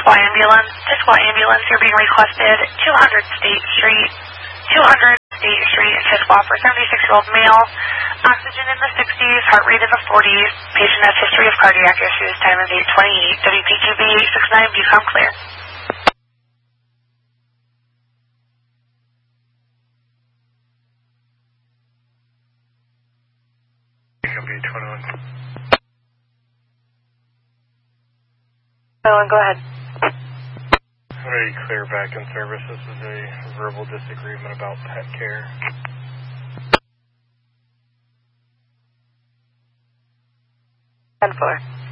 Tisquoia ambulance. Tisquoia ambulance, you're being requested 200 State Street, 200 State Street, Tisquoia for 76-year-old male. Oxygen in the 60s, heart rate in the 40s. Patient has history of cardiac issues. Time is 8:28. WPQB 869, Bucom clear. Bucom 821. Go ahead. Ready to clear back in service. This is a verbal disagreement about pet care. 10-4.